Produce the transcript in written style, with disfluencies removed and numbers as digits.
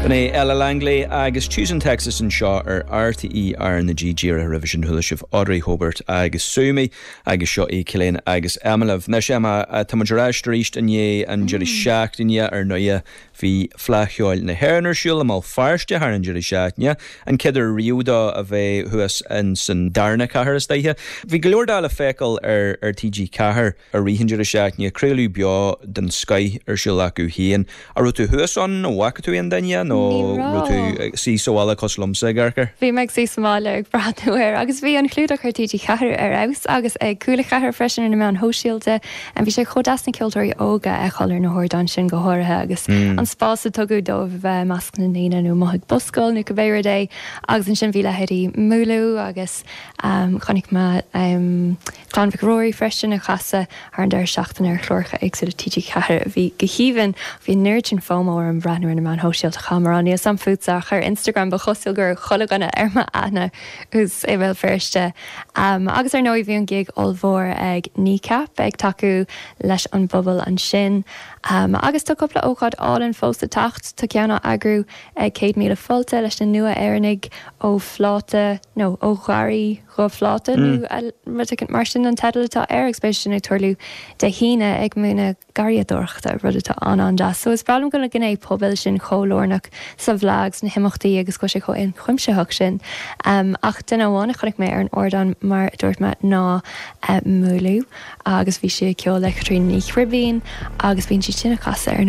B'na Ella Langley agus Tucson Texas an seo RTE ar na GG a revision thuilisih Audrey Hobart agus Sumi agus seo Cillian agus Emilov. Na sé tamadrash ríist an an jury seach dinne ar noia hí flachioil na hernar siúil am farste har an jury seachne an ceidir riúda a bheith thuas an san darna cahar is daithe. Bhí glórdal a fecal ar TG cahar a rihan jury seachne creulú beo den Sky ar siúil acu hían a rútu thuas an nó wacatú an daine nó rútu sí soála cos lomsa garcar. Bhí meid sí somála ag bradúir agus bhí an clúda chu TG cahar ar aus agus ag cúla cahar freisin na me an hóisiilde an bhí sé chodas na ciltóirí óga ag choir na hórdan sin go háirithe agus an spása tugu dómh measc na nína nó maithid boscail nó go bhéir dé agus an sin bhí le heirí múlú agus chonig me clánmhic roirí freisin na chasa ar an deir seachtain ar chlórcha ag sula TG cahar bhí go híhann bhí nuirtin fómó ar an breanúir na man hóisiilta chamarán níos an futach ar Instagram ba chosil gur chola ganna arma ana ús é bhfuil firste agus ar nóí bhí an gig olmhór ag Kneecap ag taú leis an bubble an sin agus tá coppla ócáid áil an fósta tacht tá ceanna agrú ag 100 míle folta leis na nua airnig ó fláta nó ó gharí go fláta nó ruticint mar sin an tedaltá ar expéisisin ag tuirliú de híine ag múna gariadorchta rudatá an deas. So is bralam gona gné pobil sin cholórnach sa bhlags na himachtaí agus go sé cho in chuimseach sin ach den bháinna chunig mé ar an ordan mar dúirt me ná múlú agus bhí sé ceol le trí ní chribhín agus bhín si sinna casa ar